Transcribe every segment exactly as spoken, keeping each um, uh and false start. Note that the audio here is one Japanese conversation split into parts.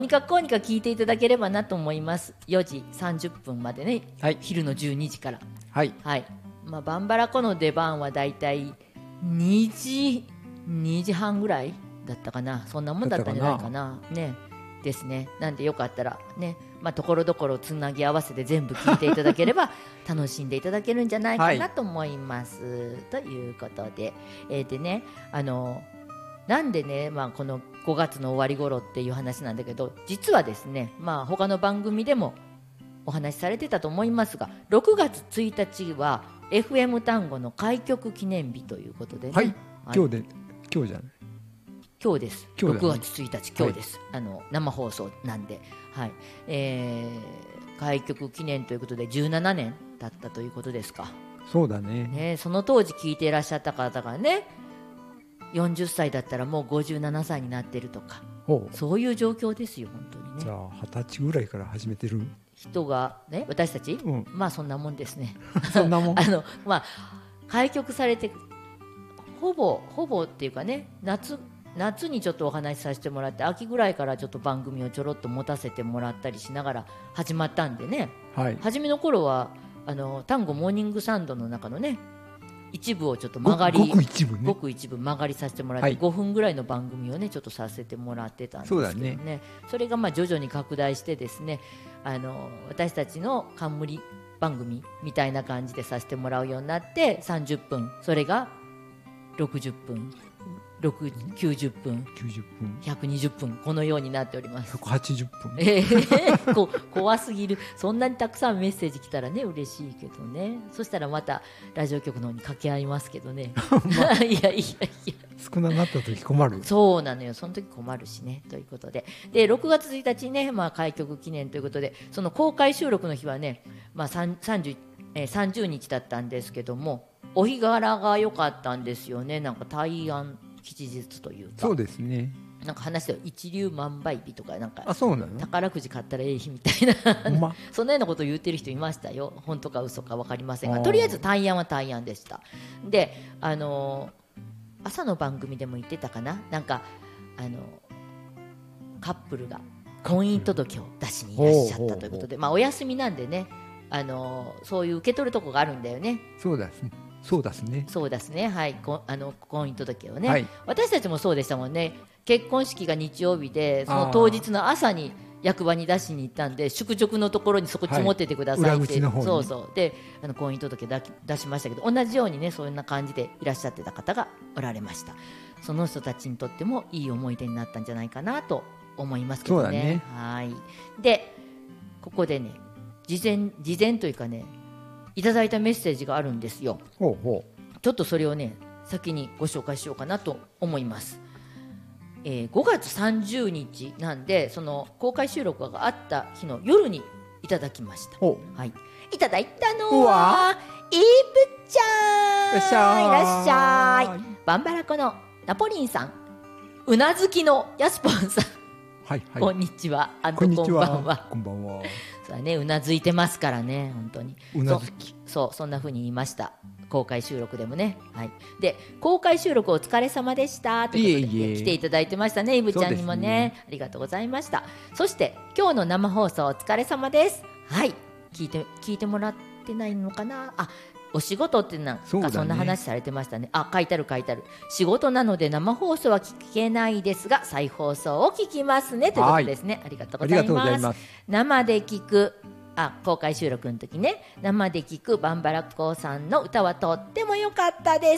にかくこうにか聞いていただければなと思います。よじさんじゅっぷんまでね、 はい、 昼のじゅうにじから、 はいはい、まあ、バンバラコの出番はだいたいにじにじはんぐらいだったかな、そんなもんだったんじゃないかなねですね。なんでよかったらね、まあ、ところどころつなぎ合わせて全部聞いていただければ楽しんでいただけるんじゃないかなと思います、はい、ということで、えー、でね、あのなんでね、まあ、このごがつの終わり頃っていう話なんだけど、実はですね、まあ、他の番組でもお話しされてたと思いますが、ろくがつついたちは エフエム 単語の開局記念日ということでね、 はい、今日で今日じゃない今日です。 今日だね、 ろくがつついたち今日です、はい、あの生放送なんで、はい、えー、開局記念ということでじゅうななねん経ったということですか。 そうだ ね, ね、その当時聞いていらっしゃった方がね、よんじゅっさいだったらもうごじゅうななさいになってるとか、そういう状況ですよ本当にね。 じゃあはたちぐらいから始めてる人がね、私たち、うん、まあそんなもんですねそんなもんあの、まあ、開局されてほぼほぼっていうかね、夏夏にちょっとお話しさせてもらって、秋ぐらいからちょっと番組をちょろっと持たせてもらったりしながら始まったんでね、はい、初めの頃はあの単語モーニングサンドの中のね一部をちょっと曲がりご, ごく一部ねごく一部曲がりさせてもらって、はい、ごふんぐらいの番組をねちょっとさせてもらってたんですけど ね, そうだねそれがまあ徐々に拡大してですね、あの私たちの冠番組みたいな感じでさせてもらうようになってさんじゅっぷん、それがろくじゅっぷん、きゅうじゅっぷん、 きゅうじゅっぷん、 ひゃくにじゅっぷん、このようになっております。 ひゃくはちじゅっぷん、 えー、こ怖すぎる。そんなにたくさんメッセージ来たらね嬉しいけどね。そしたらまたラジオ局の方に掛け合いますけどね、まあ、いやいやいや少なくなった時困る。 そうなのよ、その時困るしね。ということで、でろくがつついたちにね、まあ、開局記念ということで、その公開収録の日はね、まあ、さんじゅう、えー、さんじゅうにちだったんですけども、お日柄が良かったんですよね。なんか大安吉日というか、 そうですね、 なんか話では一粒万倍日とか、なんかあ、そうなの、 宝くじ買ったらええ日みたいな、ま、そんなようなことを言ってる人いましたよ。本当か嘘か分かりませんが、とりあえず大安は大安でした。で、あのー、朝の番組でも言ってたかな、なんかあのー、カップルが婚姻届を出しにいらっしゃったということで、まあ、お休みなんでね、あのー、そういう受け取るとこがあるんだよね。 そうですね、そうですね、 そうですね、はい、こあの婚姻届をね、はい、私たちもそうでしたもんね。結婚式が日曜日で、その当日の朝に役場に出しに行ったんで、宿直のところにそこっち持っててくださいって、はい、そうそうで、あの婚姻届だ出しましたけど、同じようにね、そんな感じでいらっしゃってた方がおられました。その人たちにとってもいい思い出になったんじゃないかなと思いますけど ね, ねはいでここでね、事前事前というかね、いただいたメッセージがあるんですよ。ほうほう、ちょっとそれをね先にご紹介しようかなと思います。えー、ごがつさんじゅうにちなんで、その公開収録があった日の夜にいただきました。はい、いただいたのはイープちゃん、いらっしゃい、いらっしゃい。バンバラコのナポリンさん、うなずきのヤスポンさん、はいはい、こんにちは、あのこんばんは、こんばんは。そうだね、うなずいてますからね、本当にうなずき、 そ, そうそんな風に言いました、公開収録でもね。はい、で公開収録お疲れ様でしたということで、ね、いえいえ来ていただいてましたね、イブちゃんにも ね, ねありがとうございました。そして今日の生放送お疲れ様です。はい、聞いて聞いてもらってないのかな。あ、お仕事ってなんか そ,、ね、そんな話されてましたね。あ、書いてある書いてある。仕事なので生放送は聞けないですが再放送を聞きますねということですね。ありがとうございます。生で聞く、あ、公開収録の時ね、生で聞くバンバラッコさんの歌はとっても良かったです。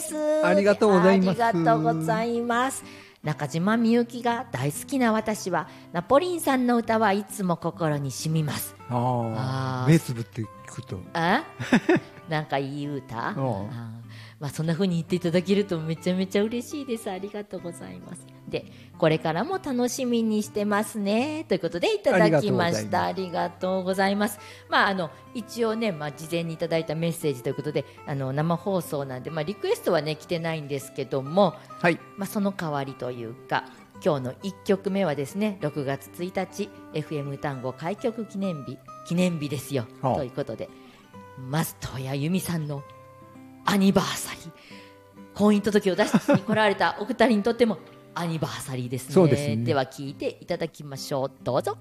ありがとうございます。 ありがとうございます。中島みゆきが大好きな私はナポリンさんの歌はいつも心に染みます。 ああ、目つぶって聞くと、 あなんかいい歌、あ、まあ、そんな風に言っていただけるとめちゃめちゃ嬉しいです。ありがとうございます。でこれからも楽しみにしてますねということでいただきました。ありがとうございます。まあ、あの一応ね、まあ、事前にいただいたメッセージということで、あの生放送なんで、まあ、リクエストはね来てないんですけども、はい、まあ、その代わりというか今日のいっきょくめはですね、ろくがつついたち エフエム 単語開局記念日記念日ですよ、はあ、ということで松任谷由実さんのアニバーサリー、婚姻届を出しに来られたお二人にとってもアニバーサリーです ね, そうですね。では聞いていただきましょう。どうぞ。